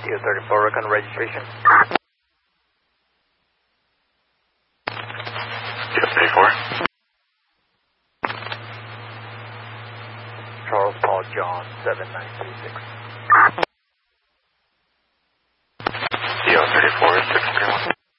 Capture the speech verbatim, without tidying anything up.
U thirty-four recon registration. U thirty-four. Charles Paul John seven nine two six.